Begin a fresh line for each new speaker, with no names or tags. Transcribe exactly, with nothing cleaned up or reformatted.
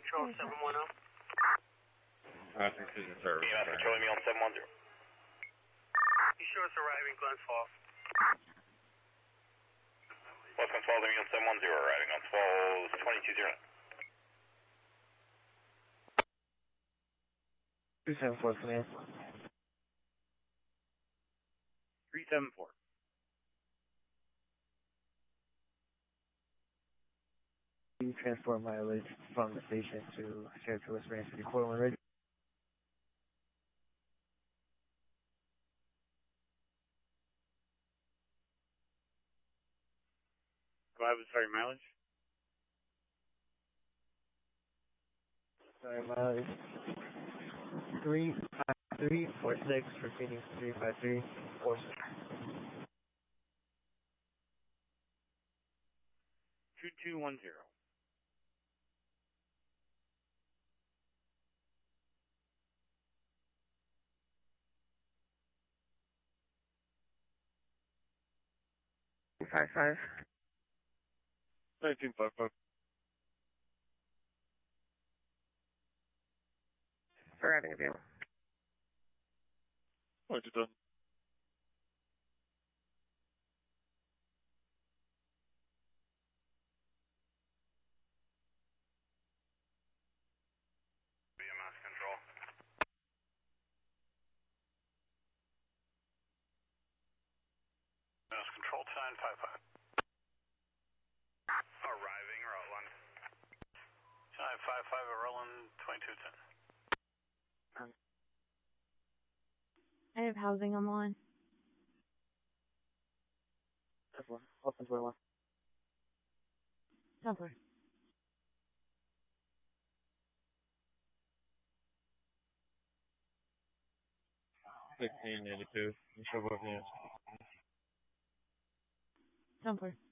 Control seven one zero.
Uh, precision service.
E M S controlling me on seven one zero.
You sure it's arriving, Glens Falls?
Western Falls, me on seven one zero, arriving on Falls twenty-two zero.
two seven four, command.
three seven four.
Transport mileage from the station to Cherokee West Ranch City, Portland, ready?
Go ahead, sorry, mileage?
Sorry, mileage. three five three four six for Phoenix, three five three four six.
two two one zero.
Five five.
nineteen five five.
Arriving available.
Point to done.
E M S control. E M S control to nine five five. Arriving, Rutland. nine five five at Rutland, twenty-two ten.
I have housing on the line.
That's one. Open to one.
Software.
sixteen eighty-two. You show both units.
Software.